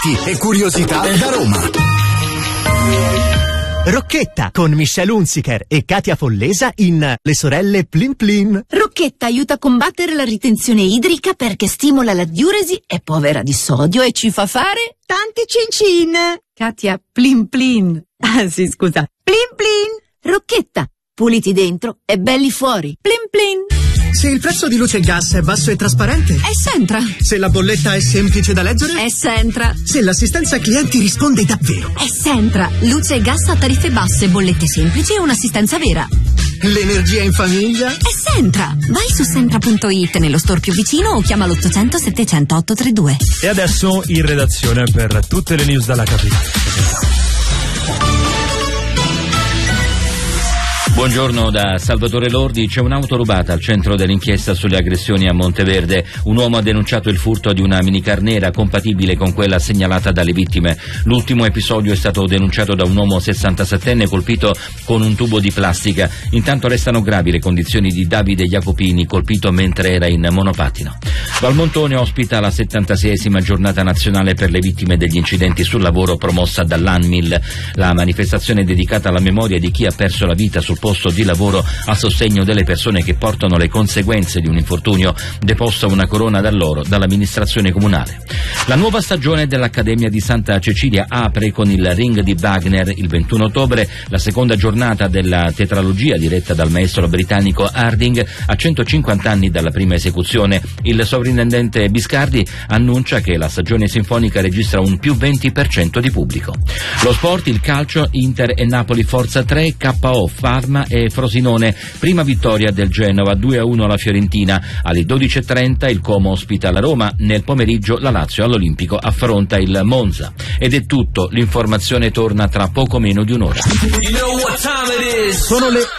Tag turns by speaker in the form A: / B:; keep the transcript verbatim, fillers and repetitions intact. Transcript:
A: e curiosità da Roma.
B: Rocchetta con Michelle Hunziker e Katia Follesa in Le sorelle Plin Plin.
C: Rocchetta aiuta a combattere la ritenzione idrica perché stimola la diuresi, è povera di sodio e ci fa fare tanti cin cin. Katia, Plin Plin. Ah sì, scusa. Plin Plin. Rocchetta, puliti dentro e belli fuori. Plin Plin.
D: Se il prezzo di luce e gas è basso e trasparente,
C: È Sentra.
D: se la bolletta è semplice da leggere,
C: È Sentra.
D: se l'assistenza clienti risponde davvero,
C: È Sentra. Luce e gas a tariffe basse, bollette semplici e un'assistenza vera.
D: l'energia in famiglia.
C: È Sentra. Vai su sentra punto it nello store più vicino o chiama l'ottocento settecento ottocentotrentadue.
E: E adesso in redazione per tutte le news dalla capitale.
F: Buongiorno da Salvatore Lordi. C'è un'auto rubata al centro dell'inchiesta sulle aggressioni a Monteverde. Un uomo ha denunciato il furto di una minicar nera compatibile con quella segnalata dalle vittime. L'ultimo episodio è stato denunciato da un uomo sessantasettenne colpito con un tubo di plastica. Intanto restano gravi le condizioni di Davide Jacopini, colpito mentre era in monopattino. Valmontone ospita la settantaseiesima giornata nazionale per le vittime degli incidenti sul lavoro promossa dall'ANMIL. La manifestazione è dedicata alla memoria di chi ha perso la vita sul posto di lavoro a sostegno delle persone che portano le conseguenze di un infortunio, deposta una corona da loro dall'amministrazione comunale. La nuova stagione dell'Accademia di Santa Cecilia apre con il Ring di Wagner il ventuno ottobre, la seconda giornata della tetralogia diretta dal maestro britannico Harding a centocinquanta anni dalla prima esecuzione. Il sovrintendente Biscardi annuncia che la stagione sinfonica registra un più venti per cento di pubblico. Lo sport, il calcio, Inter e Napoli Forza tre, K O Parma e Frosinone, prima vittoria del Genova, due a uno alla Fiorentina. Alle dodici e trenta il Como ospita la Roma, nel pomeriggio la Lazio all'Olimpico affronta il Monza. Ed è tutto, l'informazione torna tra poco meno di un'ora.
A: Sono le